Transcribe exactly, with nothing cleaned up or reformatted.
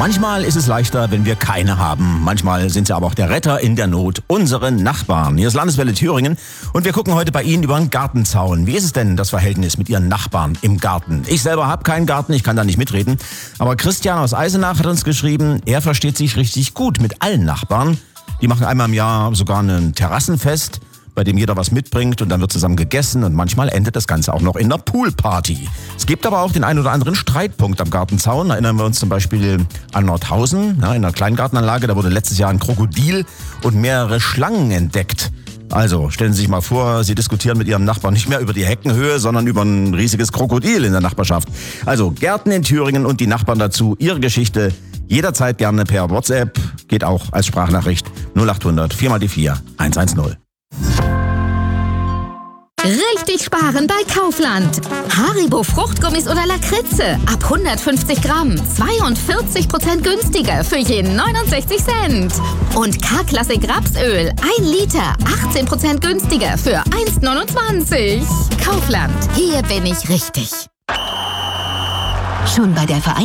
Manchmal ist es leichter, wenn wir keine haben. Manchmal sind sie aber auch der Retter in der Not. Unsere Nachbarn. Hier ist Landeswelle Thüringen und wir gucken heute bei Ihnen über den Gartenzaun. Wie ist es denn, das Verhältnis mit Ihren Nachbarn im Garten? Ich selber habe keinen Garten, ich kann da nicht mitreden. Aber Christian aus Eisenach hat uns geschrieben, er versteht sich richtig gut mit allen Nachbarn. Die machen einmal im Jahr sogar ein Terrassenfest, bei dem jeder was mitbringt und dann wird zusammen gegessen und manchmal endet das Ganze auch noch in einer Poolparty. Es gibt aber auch den einen oder anderen Streitpunkt am Gartenzaun. Erinnern wir uns zum Beispiel an Nordhausen, ja, in einer Kleingartenanlage, da wurde letztes Jahr ein Krokodil und mehrere Schlangen entdeckt. Also stellen Sie sich mal vor, Sie diskutieren mit Ihrem Nachbarn nicht mehr über die Heckenhöhe, sondern über ein riesiges Krokodil in der Nachbarschaft. Also Gärten in Thüringen und die Nachbarn dazu, Ihre Geschichte jederzeit gerne per WhatsApp, geht auch als Sprachnachricht null acht hundert vier mal die vier eins eins null. Richtig sparen bei Kaufland. Haribo Fruchtgummis oder Lakritze ab hundertfünfzig Gramm. zweiundvierzig Prozent günstiger für jeden neunundsechzig Cent. Und K-Klassik Rapsöl ein Liter. achtzehn Prozent günstiger für eins neunundzwanzig. Kaufland. Hier bin ich richtig. Schon bei der Vereinigung